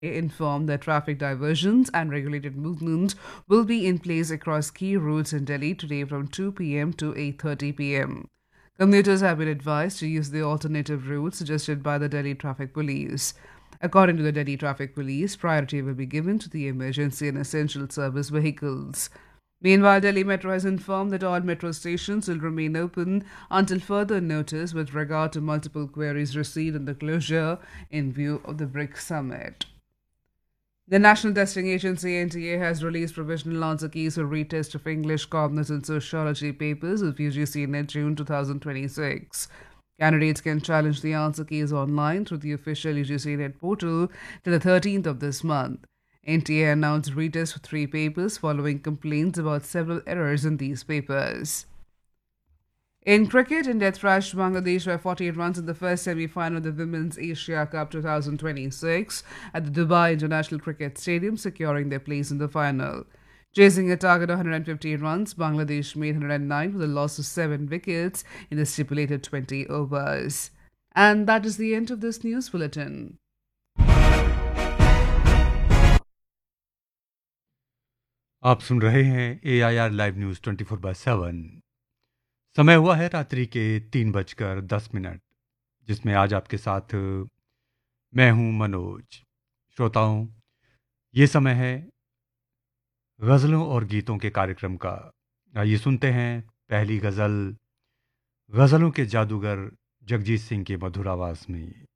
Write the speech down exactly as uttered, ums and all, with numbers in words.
informed that traffic diversions and regulated movement will be in place across key routes in Delhi today from two p m to eight thirty p m. Commuters have been advised to use the alternative route suggested by the Delhi Traffic Police. According to the Delhi Traffic Police, priority will be given to the emergency and essential service vehicles. Meanwhile, Delhi Metro has informed that all metro stations will remain open until further notice with regard to multiple queries received on the closure in view of the BRICS summit. The National Testing Agency N T A has released provisional answer keys for retest of English, Commerce and Sociology papers of U G C Net June twenty twenty-six. Candidates can challenge the answer keys online through the official U G C Net portal till the thirteenth of this month. N T A announced retest for three papers following complaints about several errors in these papers. In cricket, India thrashed Bangladesh by forty-eight runs in the first semi-final of the Women's Asia Cup twenty twenty-six at the Dubai International Cricket Stadium, securing their place in the final. Chasing a target of one hundred fifty runs, Bangladesh made one hundred nine with a loss of seven wickets in the stipulated twenty overs. And that is the end of this news bulletin. आप सुन रहे हैं ए I R live news twenty four by seven. समय हुआ है रात्रि के तीन बजकर दस मिनट, जिसमें आज आपके साथ मैं हूं मनोज। श्रोताओं, ये समय है गज़लों और गीतों के कार्यक्रम का। आइए सुनते हैं पहली गज़ल गज़लों के जादूगर जगजीत सिंह की मधुर आवाज़ में।